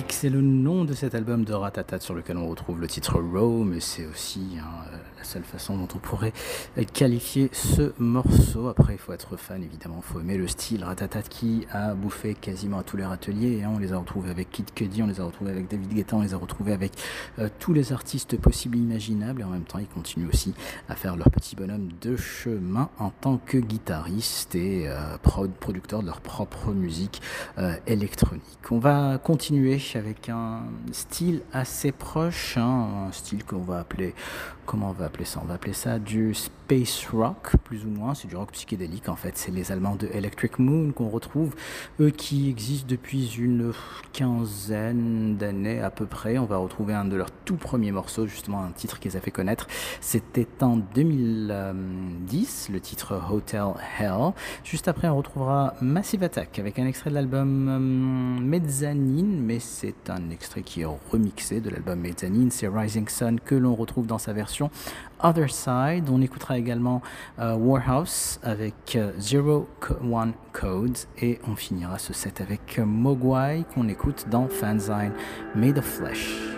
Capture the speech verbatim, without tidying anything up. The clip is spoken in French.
Magic, c'est le nom de cet album de Ratatat sur lequel on retrouve le titre Raw, mais c'est aussi hein, la seule façon dont on pourrait qualifier ce morceau. Après, il faut être fan, évidemment, il faut aimer le style Ratatat qui a bouffé quasiment à tous les râteliers. Hein. On les a retrouvés avec Kid Cudi, on les a retrouvés avec David Guetta, on les a retrouvés avec euh, tous les artistes possibles et imaginables. Et en même temps, ils continuent aussi à faire leur petit bonhomme de chemin en tant que guitaristes et euh, prod producteurs de leur propre musique euh, électronique. On va continuer avec un style assez proche, hein, un style qu'on va appeler, comment on va appeler ça? On va appeler ça du space rock, plus ou moins. C'est du rock psychédélique en fait. C'est les Allemands de Electric Moon qu'on retrouve, eux qui existent depuis une quinzaine d'années à peu près. On va retrouver un de leurs tout premiers morceaux, justement un titre qu'ils a fait connaître. C'était en deux mille dix, le titre Hotel Hell. Juste après, on retrouvera Massive Attack avec un extrait de l'album euh, Mezzanine, mais c'est un extrait qui est remixé de l'album Mezzanine. C'est Rising Sun que l'on retrouve dans sa version Other Side. On écoutera également euh, Warhouse avec euh, Zero One Codes et on finira ce set avec euh, Mogwai qu'on écoute dans Fanzine Made of Flesh.